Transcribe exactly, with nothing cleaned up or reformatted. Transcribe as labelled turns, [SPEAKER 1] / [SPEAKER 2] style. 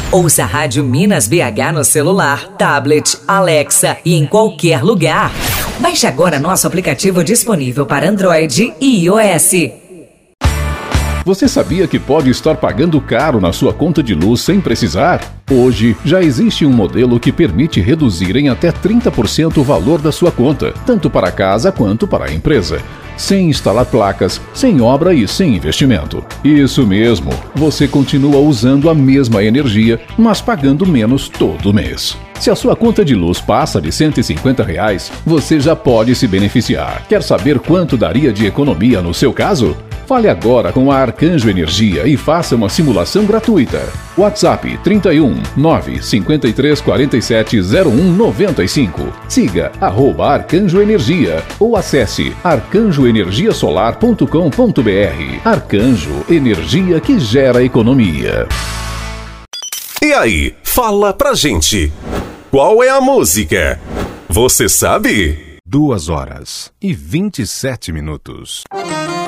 [SPEAKER 1] Ouça a Rádio Minas B H no celular, tablet, Alexa e em qualquer lugar. Baixe agora nosso aplicativo disponível para Android e iOS.
[SPEAKER 2] Você sabia que pode estar pagando caro na sua conta de luz sem precisar? Hoje, já existe um modelo que permite reduzir em até trinta por cento o valor da sua conta, tanto para a casa quanto para a empresa, sem instalar placas, sem obra e sem investimento. Isso mesmo, você continua usando a mesma energia, mas pagando menos todo mês. Se a sua conta de luz passa de cento e cinquenta reais, você já pode se beneficiar. Quer saber quanto daria de economia no seu caso? Fale agora com a Arcanjo Energia e faça uma simulação gratuita. WhatsApp trinta e um, nove, cinquenta e três, quarenta e sete, zero um, noventa e cinco. Siga arroba Arcanjo Energia ou acesse arcanjo energia solar ponto com ponto br. Arcanjo, energia que gera economia.
[SPEAKER 3] E aí, fala pra gente. Qual é a música? Você sabe?
[SPEAKER 4] Duas horas e vinte e sete minutos.